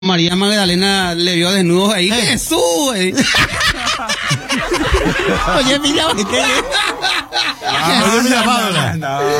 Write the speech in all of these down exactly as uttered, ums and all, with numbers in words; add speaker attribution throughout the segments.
Speaker 1: María Magdalena le vio desnudos ahí.
Speaker 2: Eh.
Speaker 1: ¡Jesús! Oye, mira,
Speaker 2: Oye, mira, Paula.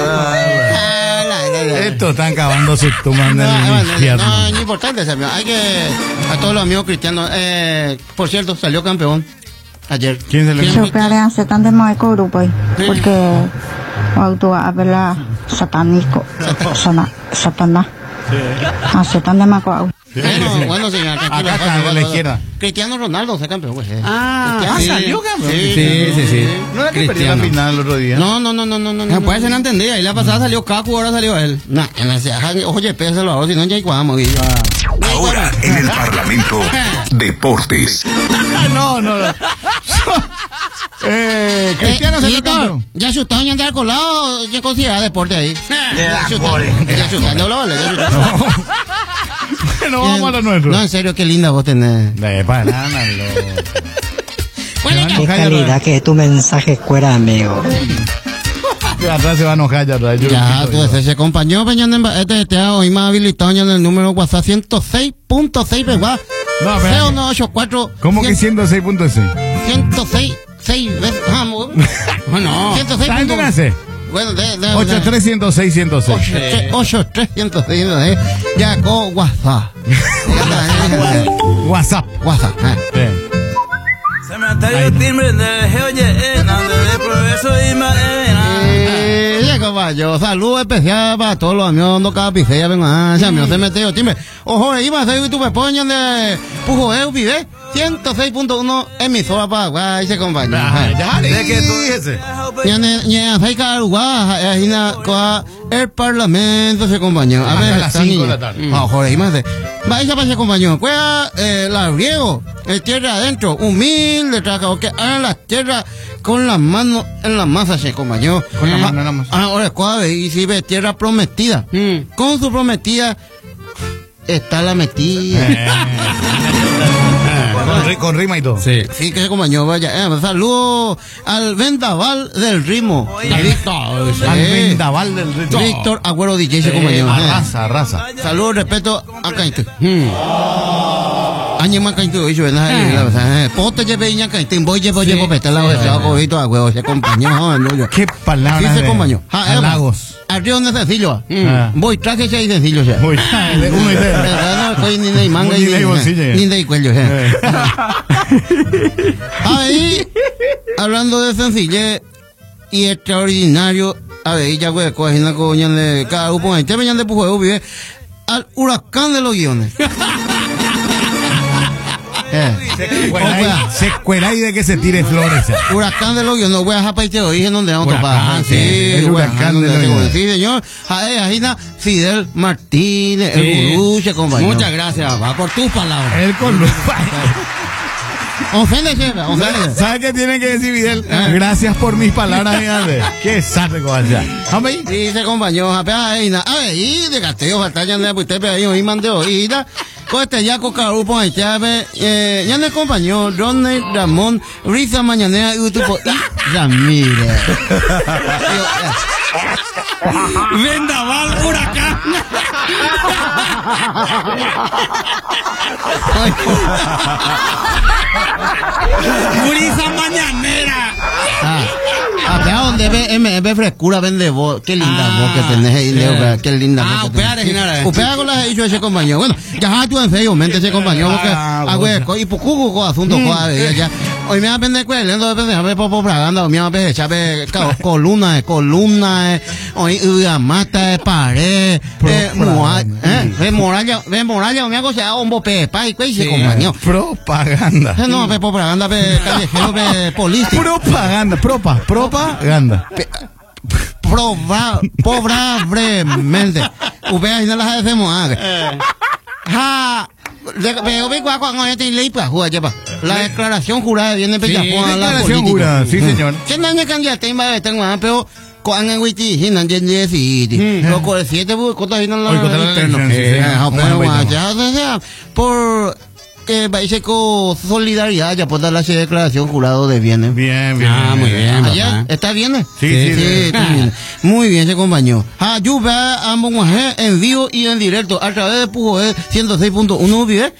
Speaker 2: Esto están cavando sus tumbas en
Speaker 3: No,
Speaker 2: el
Speaker 3: no,
Speaker 2: infierno.
Speaker 3: no, es importante, Sergio. Hay que. A todos los amigos cristianos. Eh, por cierto, salió campeón ayer.
Speaker 2: ¿Quién se le
Speaker 3: ¿Quién?
Speaker 4: Siempre se están de modo grupo ahí,
Speaker 3: Sí.
Speaker 4: porque auto habla satánico, sana- satanás, ah, se están de maco.
Speaker 3: Bueno, bueno, señor, tranquilo.
Speaker 2: Acá está,
Speaker 3: bueno,
Speaker 2: a la
Speaker 3: bueno.
Speaker 2: izquierda.
Speaker 3: Cristiano Ronaldo se campeón, pues. eh.
Speaker 1: Ah,
Speaker 3: Cristiano.
Speaker 2: ah, salió campeón.
Speaker 3: Sí,
Speaker 1: Sí, sí, sí.
Speaker 2: ¿No era que perdió la
Speaker 1: Cristiano.
Speaker 2: final el otro día?
Speaker 3: No, no, no, no, no, no.
Speaker 1: No puede ser, no entendí. Ahí la pasada salió Cacu, ahora salió él.
Speaker 3: No, en la ceja, oye, pésalo ahora, si no ya hay cuadamos.
Speaker 5: Ahora en el Parlamento, Deportes.
Speaker 2: no, no, no. eh, Cristiano se
Speaker 3: ya
Speaker 2: campeón.
Speaker 3: ya chutado ya andar colado, ya considera deporte ahí. Ya chutado, ya chutado, no lo vale, ya chutado.
Speaker 2: No vamos a lo nuestro.
Speaker 3: No, en serio, qué linda vos tenés.
Speaker 2: De banana,
Speaker 3: Bueno,
Speaker 2: Qué
Speaker 3: ya.
Speaker 6: Qué calidad que es tu mensaje, cuera, amigo.
Speaker 2: lo... Atrás se va a enojar ya atrás. Yo
Speaker 3: Ya,
Speaker 2: lo
Speaker 3: tú
Speaker 2: quito yo.
Speaker 3: ese compañero Peñón este te ha hoy más habilitado ya en el número WhatsApp ciento seis punto seis, ¿verdad?
Speaker 2: No, espérate.
Speaker 3: cero nueve ocho cuatro.
Speaker 2: ¿Cómo que ciento seis punto seis?
Speaker 3: ciento seis, seis veces. Vamos. Bueno, ciento seis.
Speaker 2: ¿Sabes qué hace?
Speaker 3: Bueno, de, de,
Speaker 2: ocho tres ciento seis ciento seis.
Speaker 3: ocho tres ciento seis, ya con WhatsApp.
Speaker 2: WhatsApp.
Speaker 3: WhatsApp. eh.
Speaker 2: Sí.
Speaker 7: Cementerio timbre de Geoyena, de progreso y maena.
Speaker 3: Eh, ya, compañero, saludo especial para todos los amigos de Capicea, venga, ese amigo cementerio timbre. Ojo, iba a ser YouTube España de Pujo Eu Vive, ciento seis punto uno emisora para Paraguay, ese compañero.
Speaker 2: Ya,
Speaker 7: De que tú
Speaker 2: ese.
Speaker 3: Ya ne ya sai ka Uruguay, ahí na con el Parlamento ese compañero. A
Speaker 2: Hasta
Speaker 3: ver,
Speaker 2: las
Speaker 3: está
Speaker 2: cinco de
Speaker 3: niña.
Speaker 2: la tarde.
Speaker 3: Ah, joder, imagínate. Va esa para ese compañero. Cueva eh, la riego, el tierra adentro, humilde, trabajador que haga la tierra con las manos en la masa ese compañero.
Speaker 2: Con la
Speaker 3: Ah,
Speaker 2: mano en la masa.
Speaker 3: Ah, ahora cuave y si ve tierra prometida.
Speaker 1: Mm.
Speaker 3: Con su prometida está la metida.
Speaker 2: Eh. Con, ri- con rima y todo.
Speaker 1: Sí.
Speaker 3: Sí, que ese compañero vaya. Eh, saludo al vendaval del ritmo. A Víctor. sí.
Speaker 2: Al vendaval del ritmo.
Speaker 3: Víctor Agüero D J, ese
Speaker 2: Eh,
Speaker 3: compañero. eh.
Speaker 2: arrasa, arrasa.
Speaker 3: Saludos, respeto a Cainte.
Speaker 1: Mm.
Speaker 3: Año más Cainte, oye, ¿verdad? Pote lleve iña Cainte, voy llevo llevo pete la vez, cogito a huevo, ese compañero, no, yo.
Speaker 2: Qué palabras
Speaker 3: Sí, ese
Speaker 2: de
Speaker 3: compañero. Ah, eh,
Speaker 2: halagos.
Speaker 3: Arriba donde sencillo.
Speaker 2: Ah.
Speaker 3: Voy, traje ese ahí sencillo, ya.
Speaker 2: Uy, de uno y de...
Speaker 3: No estoy ni de manga
Speaker 2: Ni
Speaker 3: ni
Speaker 2: de
Speaker 3: de
Speaker 2: bolsillo, ya.
Speaker 3: ni de cuello,
Speaker 2: Eh.
Speaker 3: Ahí, hablando de sencillez y extraordinario, a ver, ya voy a coger una coña de cada grupo, este peñón de Pujuego vive al huracán de los guiones. Eh.
Speaker 2: Se cuela ahí- se cuela ahí de que se tire flores. eh.
Speaker 3: Huracán de los guiones, no voy a dejar para este origen donde vamos a
Speaker 2: Huracán,
Speaker 3: topar.
Speaker 2: sí, el huracán de los guiones.
Speaker 3: Sí, señor. Ahí, ahí está Fidel Martínez,
Speaker 1: Sí.
Speaker 3: el Guruche, compañero.
Speaker 1: Muchas gracias, papá, por tus palabras.
Speaker 2: Él con
Speaker 3: Ofende, jefe, ofende.
Speaker 2: ¿Sabe qué tiene que decir Vidal? Gracias por mis palabras, fíjate. Qué sarco allá. Hombre,
Speaker 3: Dice compañero, apenas ahí, na- a ver, y de Casteo, batalla de usted, pero ahí, hoy mandé oída. Con este ya con carupo, ahí, ya ve, eh, ya de compañero, Ronald Ramón, Risa Mañanera, YouTube, y Ramírez. Digo, eh,
Speaker 1: Vendaval, huracán. Brisa mañanera.
Speaker 3: Ah, acá donde ve, me ve frescura, vende voz. Qué linda
Speaker 1: Ah,
Speaker 3: voz que tenés ahí, Leo,
Speaker 1: sí.
Speaker 3: vea, qué linda
Speaker 1: Ah,
Speaker 3: voz que
Speaker 1: upea,
Speaker 3: tenés.
Speaker 1: Reginara, eh.
Speaker 3: Upea con la dicho ese compañero. Bueno, ya tú en serio, mente ese compañero, porque,
Speaker 2: Ah,
Speaker 3: ah, güey, co- y pucuco con asunto, joder, ya, ya. Hoy me va a vender cuelendo, de pendeja, ve popo propaganda, hoy me va a ver, echame columna, eh, columna, eh, hoy, uy, mata de pared, eh, muralla, eh, ve muralla, ve muralla, me hago, sea, un bope, pa, y cuey, ese compañero.
Speaker 2: propaganda.
Speaker 3: Eh, No, ve propaganda, ve callejero, ve político.
Speaker 2: Propaganda, propa, propaganda.
Speaker 3: Proba, probablemente. Usted ahí no las hacemos. Ah, veo que cuando yo te leí para jugar, ya pa. La declaración jurada viene de Japón a la
Speaker 2: Declaración
Speaker 3: política.
Speaker 2: jurada, sí, señor.
Speaker 3: ¿Qué no es candidato en vez de tengo pero cuando en Witi, hinan yen yen si, lo con el siete bu, cota hinan
Speaker 2: Oye, cota
Speaker 3: la
Speaker 2: la
Speaker 3: interno.
Speaker 2: elección, sí, sí.
Speaker 3: Eh,
Speaker 2: Vamos
Speaker 3: pero
Speaker 2: al
Speaker 3: bueno,
Speaker 2: baile.
Speaker 3: ya sea por eh, parece con solidaridad ya puede dar la declaración jurado de bienes.
Speaker 2: Bien, bien.
Speaker 1: Ah, muy bien.
Speaker 3: Ayer,
Speaker 1: papá.
Speaker 3: ¿está bien?
Speaker 2: Sí, sí, sí.
Speaker 3: está bien. Muy bien, se acompañó. Ayuda a Monguajé en vivo y en directo a través de Pujoé ciento seis punto uno, ¿vive?